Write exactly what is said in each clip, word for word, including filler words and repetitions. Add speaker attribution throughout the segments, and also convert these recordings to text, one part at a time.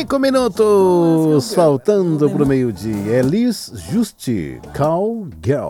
Speaker 1: Cinco minutos faltando pro meio-dia. Elis Juste, Cowgirl.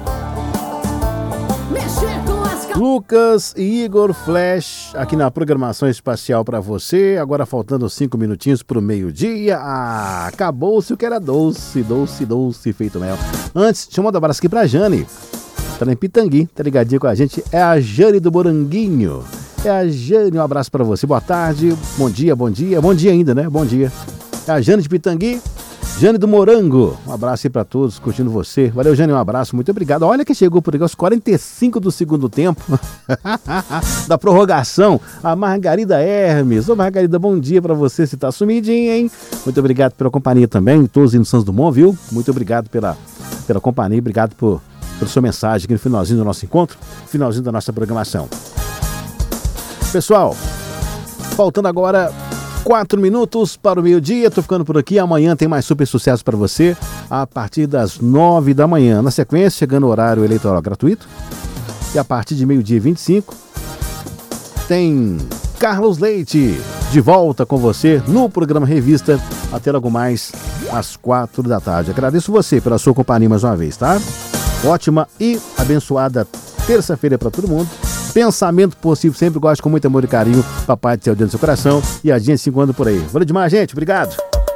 Speaker 1: Lucas e Igor Flash aqui na programação espacial para você. Agora faltando cinco minutinhos pro meio-dia. Ah, acabou-se o que era doce, doce, doce, feito mel. Antes, deixa eu mandar um abraço aqui pra Jane. Tá em Pitangui, tá ligadinho com a gente. É a Jane do Moranguinho. É a Jane, um abraço para você. Boa tarde, bom dia, bom dia. Bom dia ainda, né? Bom dia. É a Jane de Pitangui. Jane do Morango, um abraço aí pra todos, curtindo você. Valeu, Jane, um abraço, muito obrigado. Olha que chegou por aqui aos quarenta e cinco do segundo tempo da prorrogação, a Margarida Hermes. Ô Margarida, bom dia pra você, se tá sumidinha, hein? Muito obrigado pela companhia também, todos indo Santos Dumont, viu? Muito obrigado pela, pela companhia, obrigado por, pela sua mensagem aqui no finalzinho do nosso encontro, finalzinho da nossa programação. Pessoal, faltando agora quatro minutos para o meio-dia, tô ficando por aqui. Amanhã tem mais super sucesso para você a partir das nove da manhã. Na sequência, chegando o horário eleitoral gratuito. E a partir de meio-dia e vinte e cinco tem Carlos Leite de volta com você no programa Revista. Até logo mais às quatro da tarde. Agradeço você pela sua companhia mais uma vez, tá? Ótima e abençoada terça-feira para todo mundo. Pensamento possível, sempre gosto com muito amor e carinho. Papai do céu dentro do seu coração. E a gente se encontra por aí. Valeu demais, gente. Obrigado.